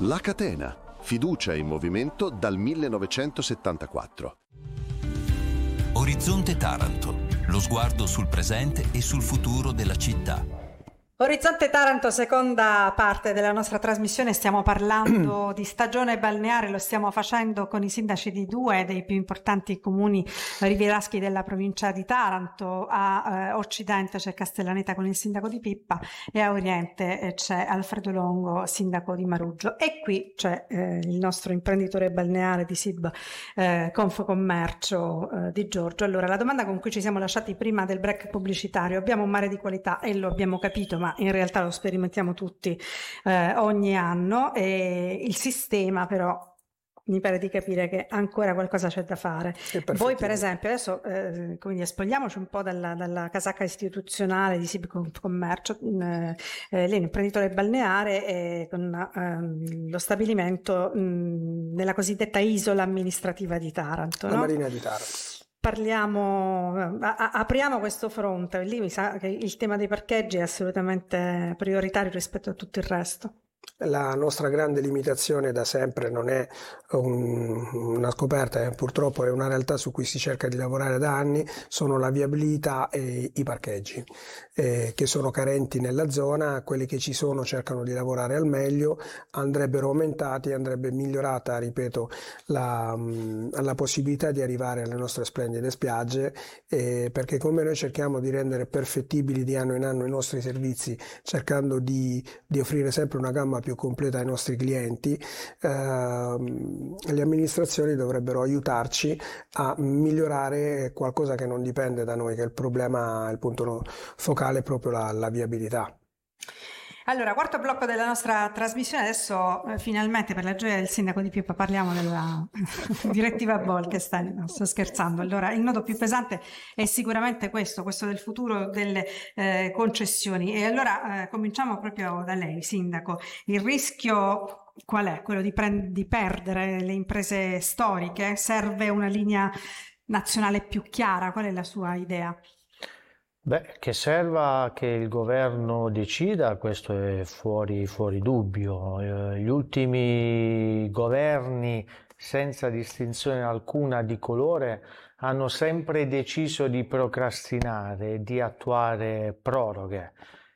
La Catena, fiducia in movimento dal 1974. Orizzonte Taranto, lo sguardo sul presente e sul futuro della città. Orizzonte Taranto, seconda parte della nostra trasmissione. Stiamo parlando di stagione balneare, lo stiamo facendo con i sindaci di due dei più importanti comuni rivieraschi della provincia di Taranto. A occidente c'è Castellaneta con il sindaco di Pippa e a oriente c'è Alfredo Longo, sindaco di Maruggio, e qui c'è il nostro imprenditore balneare di SIB Confcommercio di Giorgio. Allora, la domanda con cui ci siamo lasciati prima del break pubblicitario: abbiamo un mare di qualità e lo abbiamo capito, ma in realtà lo sperimentiamo tutti ogni anno, e il sistema però mi pare di capire che ancora qualcosa c'è da fare. Voi per esempio adesso quindi spogliamoci un po' dalla casacca istituzionale di SIB Confcommercio. Lei è un imprenditore balneare con lo stabilimento nella cosiddetta isola amministrativa di Taranto, la no? Marina di Taranto. Apriamo questo fronte. Lì mi sa che il tema dei parcheggi è assolutamente prioritario rispetto a tutto il resto. La nostra grande limitazione da sempre non è una scoperta, purtroppo è una realtà su cui si cerca di lavorare da anni, sono la viabilità e i parcheggi che sono carenti nella zona. Quelli che ci sono cercano di lavorare al meglio, andrebbero aumentati, andrebbe migliorata, ripeto, la possibilità di arrivare alle nostre splendide spiagge, perché come noi cerchiamo di rendere perfettibili di anno in anno i nostri servizi, cercando di offrire sempre una gamma più completa ai nostri clienti, le amministrazioni dovrebbero aiutarci a migliorare qualcosa che non dipende da noi, che è il problema, il punto focale è proprio la viabilità. Allora, quarto blocco della nostra trasmissione. Adesso finalmente, per la gioia del sindaco di Pippa, parliamo della direttiva Bolkestein. No, sto scherzando. Allora, il nodo più pesante è sicuramente questo del futuro delle concessioni. E allora cominciamo proprio da lei, sindaco. Il rischio qual è? Quello di perdere le imprese storiche? Serve una linea nazionale più chiara? Qual è la sua idea? Beh, che serva che il governo decida, questo è fuori dubbio. Gli ultimi governi, senza distinzione alcuna di colore, hanno sempre deciso di procrastinare, di attuare proroghe.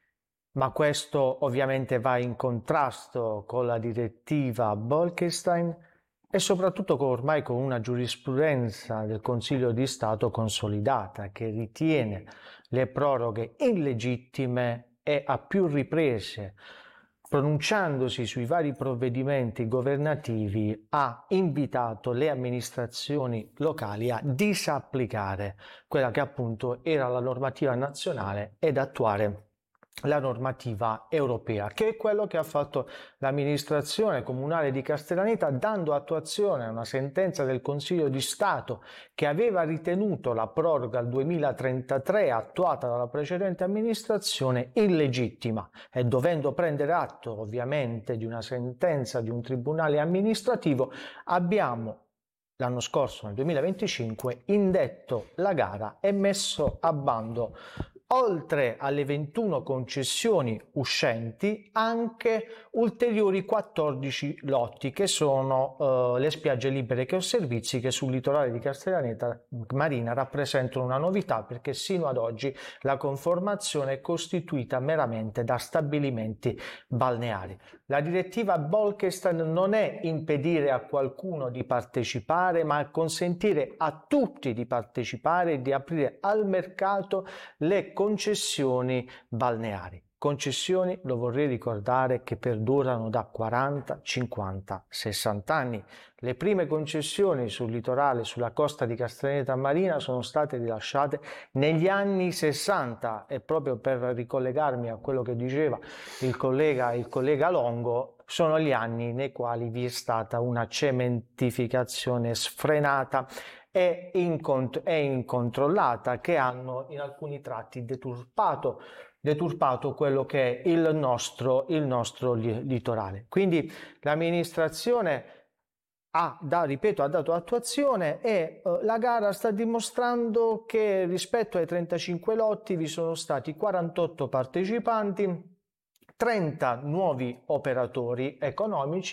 Ma questo ovviamente va in contrasto con la direttiva Bolkestein e soprattutto ormai con una giurisprudenza del Consiglio di Stato consolidata, che ritiene le proroghe illegittime e a più riprese, pronunciandosi sui vari provvedimenti governativi, ha invitato le amministrazioni locali a disapplicare quella che appunto era la normativa nazionale ed attuare la normativa europea, che è quello che ha fatto l'amministrazione comunale di Castellaneta, dando attuazione a una sentenza del Consiglio di Stato che aveva ritenuto la proroga al 2033 attuata dalla precedente amministrazione illegittima, e dovendo prendere atto ovviamente di una sentenza di un tribunale amministrativo, abbiamo l'anno scorso, nel 2025, indetto la gara e messo a bando, oltre alle 21 concessioni uscenti, anche ulteriori 14 lotti, che sono le spiagge libere che ho servizi, che sul litorale di Castellaneta Marina rappresentano una novità, perché sino ad oggi la conformazione è costituita meramente da stabilimenti balneari. La direttiva Bolkestein non è impedire a qualcuno di partecipare, ma consentire a tutti di partecipare e di aprire al mercato le concessioni balneari. Concessioni, lo vorrei ricordare, che perdurano da 40, 50, 60 anni. Le prime concessioni sul litorale, sulla costa di Castellaneta Marina, sono state rilasciate negli anni 60, e proprio per ricollegarmi a quello che diceva il collega Longo, sono gli anni nei quali vi è stata una cementificazione sfrenata e incontrollata, che hanno in alcuni tratti deturpato quello che è il nostro litorale. Quindi l'amministrazione ha dato attuazione, e la gara sta dimostrando che rispetto ai 35 lotti vi sono stati 48 partecipanti, 30 nuovi operatori economici